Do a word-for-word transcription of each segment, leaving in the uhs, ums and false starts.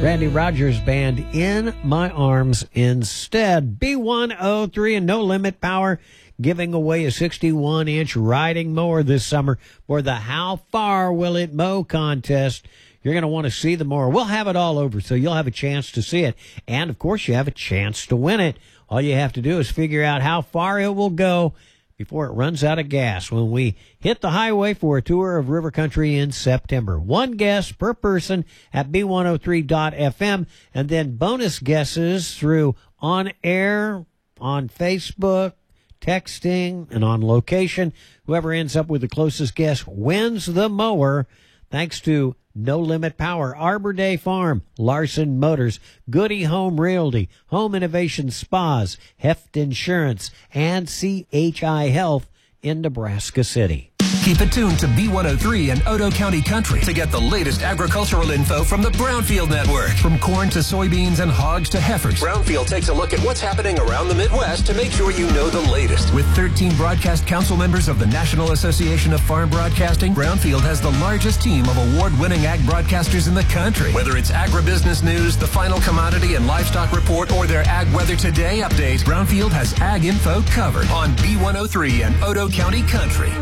Randy Rogers Band, In My Arms Instead. B one oh three and No Limit Power giving away a sixty-one inch riding mower this summer for the How Far Will It Mow contest. You're going to want to see the mower. We'll have it all over, so you'll have a chance to see it. And, of course, you have a chance to win it. All you have to do is figure out how far it will go before it runs out of gas when we hit the highway for a tour of River Country in September. One guess per person at B one oh three dot F M, and then bonus guesses through on air, on Facebook, texting, and on location. Whoever ends up with the closest guess wins the mower, thanks to No Limit Power, Arbor Day Farm, Larson Motors, Goody Home Realty, Home Innovation Spas, Heft Insurance, and C H I Health in Nebraska City. Keep it tuned to B one oh three and Otoe County Country to get the latest agricultural info from the Brownfield Network. From corn to soybeans and hogs to heifers, Brownfield takes a look at what's happening around the Midwest to make sure you know the latest. With thirteen broadcast council members of the National Association of Farm Broadcasting, Brownfield has the largest team of award-winning ag broadcasters in the country. Whether it's agribusiness news, the final commodity and livestock report, or their Ag Weather Today update, Brownfield has ag info covered on B one oh three and Otoe County Country.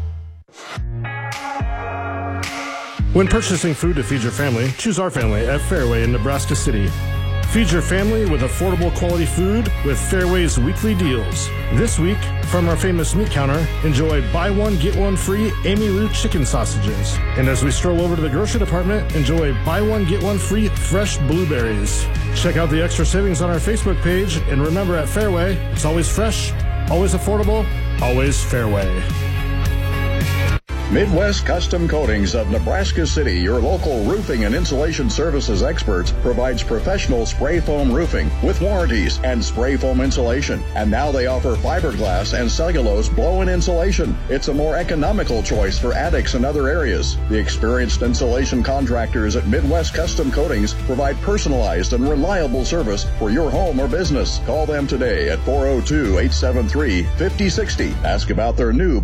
When purchasing food to feed your family, choose our family at Fairway in Nebraska City. Feed your family with affordable quality food with Fairway's weekly deals. This week, from our famous meat counter, enjoy buy one, get one free Amy Lou chicken sausages. And as we stroll over to the grocery department, enjoy buy one, get one free fresh blueberries. Check out the extra savings on our Facebook page, and remember, at Fairway, it's always fresh, always affordable, always Fairway. Midwest Custom Coatings of Nebraska City, your local roofing and insulation services experts, provides professional spray foam roofing with warranties and spray foam insulation. And now they offer fiberglass and cellulose blow-in insulation. It's a more economical choice for attics and other areas. The experienced insulation contractors at Midwest Custom Coatings provide personalized and reliable service for your home or business. Call them today at four oh two, eight seven three, five oh six oh. Ask about their new